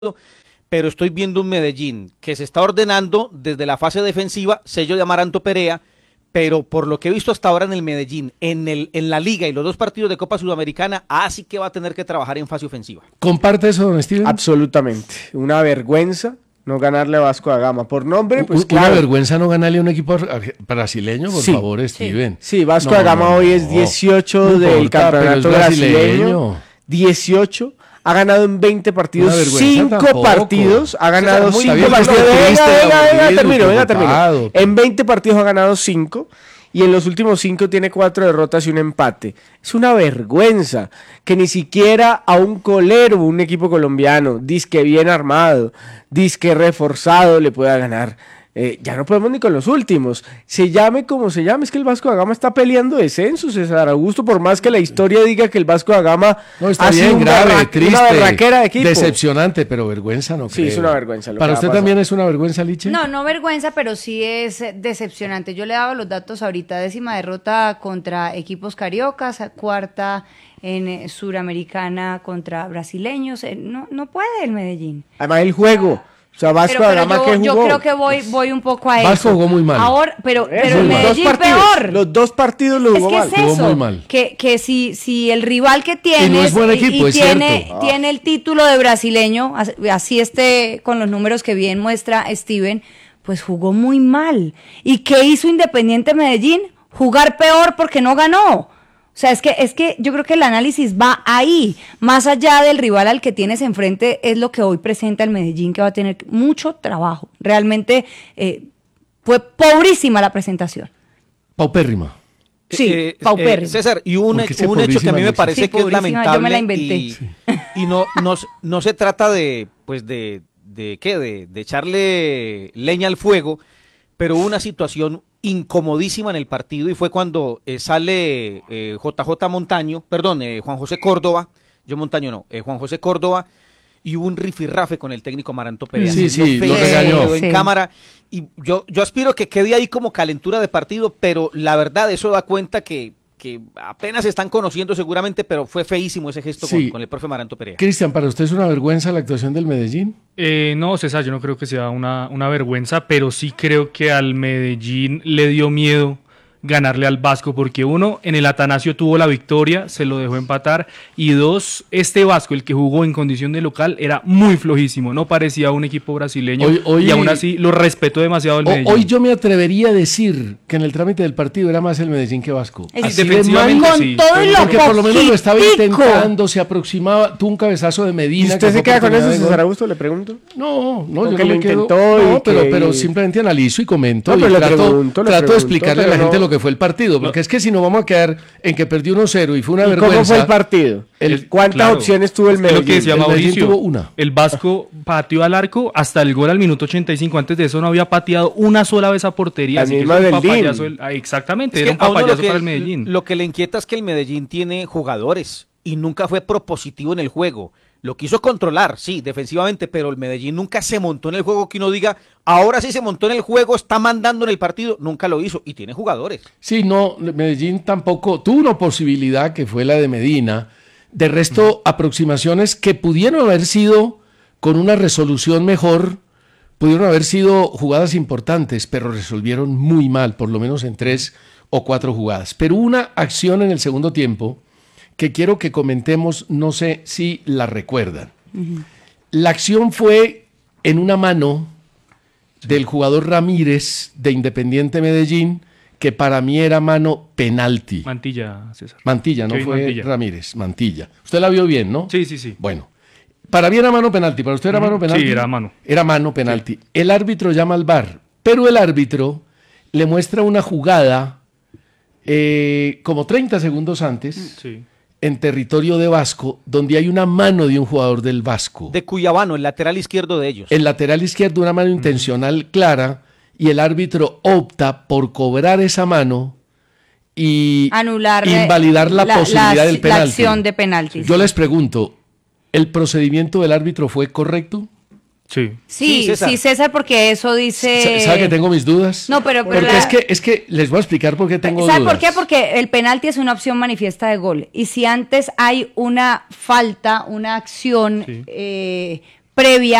pero estoy viendo un Medellín que se está ordenando desde la fase defensiva, sello de Amaranto Perea, pero por lo que he visto hasta ahora en el Medellín, en la Liga y los dos partidos de Copa Sudamericana, sí que va a tener que trabajar en fase ofensiva. ¿Comparte eso, don Steven? Absolutamente. Una vergüenza no ganarle a Vasco da Gama. Por nombre, pues Una claro. vergüenza no ganarle a un equipo brasileño, por favor, Steven. Sí, Vasco da Gama hoy es 18 del campeonato brasileño. 18. Ha ganado en 20 partidos, 5 partidos. Ha ganado 5 partidos. Venga, termino. En 20 partidos ha ganado 5. Y en los últimos 5 tiene 4 derrotas y un empate. Es una vergüenza que ni siquiera a un colero, un equipo colombiano, disque bien armado, disque reforzado, le pueda ganar. Ya no podemos ni con los últimos. Se llame como se llame, es que el Vasco da Gama está peleando descenso, César Augusto, por más que la historia diga que el Vasco da Gama ha sido grave, triste, una berraquera de equipo. Decepcionante, pero vergüenza no creo. Sí, es una vergüenza. ¿Para usted también es una vergüenza, Liche? No vergüenza, pero sí es decepcionante. Yo le daba los datos ahorita: 10ª derrota contra equipos cariocas, 4ª en Suramericana contra brasileños. No puede el Medellín. Además el juego. O sea, Vasco da Gama que jugó. Yo creo que voy un poco a eso. Vasco jugó muy mal. Ahora, pero el Medellín peor. Los dos partidos lo jugó mal. Es que es eso, jugó muy mal. Que si el rival que tienes y no es buen equipo, es tiene el título de brasileño, así con los números que bien muestra Steven, pues jugó muy mal. ¿Y qué hizo Independiente Medellín? Jugar peor porque no ganó. O sea, es que yo creo que el análisis va ahí, más allá del rival al que tienes enfrente, es lo que hoy presenta el Medellín, que va a tener mucho trabajo. Realmente fue pobrísima la presentación. Paupérrima. Sí, paupérrima. César, y un hecho que a mí me parece que es lamentable. Yo me la inventé. Y no se trata de echarle leña al fuego, pero hubo una situación incomodísima en el partido y fue cuando sale Juan José Córdoba, Juan José Córdoba, y hubo un rifirrafe con el técnico Amaranto Perea. Sí, lo regañó. En cámara, y yo aspiro que quede ahí como calentura de partido, pero la verdad eso da cuenta que apenas se están conociendo seguramente, pero fue feísimo ese gesto con el profe Amaranto Perea. Cristian, ¿para usted es una vergüenza la actuación del Medellín? No, César, yo no creo que sea una vergüenza, pero sí creo que al Medellín le dio miedo ganarle al Vasco, porque uno, en el Atanasio tuvo la victoria, se lo dejó empatar, y dos, este Vasco, el que jugó en condición de local, era muy flojísimo, no parecía un equipo brasileño, y aún así lo respetó demasiado el Medellín. Hoy yo me atrevería a decir que en el trámite del partido era más el Medellín que Vasco. Así defensivamente sí. Porque por lo menos lo estaba intentando, se aproximaba, tuvo un cabezazo de Medina. ¿Y usted se queda con eso, César Augusto, le pregunto? No, yo que no lo me quedo. intentó. No, pero simplemente analizo y comento, y trato de explicarle a la gente lo que fue el partido, porque es que si no vamos a quedar en que perdió 1-0 y fue una vergüenza. ¿Cómo fue el partido? ¿Cuántas opciones tuvo el Medellín? Es lo que decía Mauricio, tuvo una. El Vasco pateó al arco hasta el gol al minuto 85, antes de eso no había pateado una sola vez a portería. Así que exactamente, era un papayazo para el Medellín. Lo que le inquieta es que el Medellín tiene jugadores y nunca fue propositivo en el juego. Lo quiso controlar, sí, defensivamente, pero el Medellín nunca se montó en el juego que uno diga, ahora sí se montó en el juego, está mandando en el partido, nunca lo hizo y tiene jugadores. Sí, no, Medellín tampoco tuvo una posibilidad que fue la de Medina. De resto, aproximaciones que pudieron haber sido con una resolución mejor, pudieron haber sido jugadas importantes, pero resolvieron muy mal, por lo menos en 3 o 4 jugadas. Pero una acción en el segundo tiempo que quiero que comentemos, no sé si la recuerdan. La acción fue en una mano del jugador Ramírez de Independiente Medellín, que para mí era mano penalti. Mantilla, César. Mantilla, no fue Mantilla. Ramírez, Mantilla. Usted la vio bien, ¿no? Sí. Bueno, para mí era mano penalti, ¿para usted era mano penalti? Sí, era mano. Era mano penalti. Sí. El árbitro llama al VAR, pero el árbitro le muestra una jugada como 30 segundos antes, en territorio de Vasco, donde hay una mano de un jugador del Vasco. De Cuyabano, el lateral izquierdo de ellos. El lateral izquierdo, una mano intencional clara, y el árbitro opta por cobrar esa mano y invalidar la posibilidad del penalti. La acción de penalti. Yo les pregunto, ¿el procedimiento del árbitro fue correcto? Sí, César, porque eso dice... ¿Sabe que tengo mis dudas? No, pero porque es que les voy a explicar por qué tengo dudas. ¿Sabe por qué? Porque el penalti es una opción manifiesta de gol. Y si antes hay una falta, una acción previa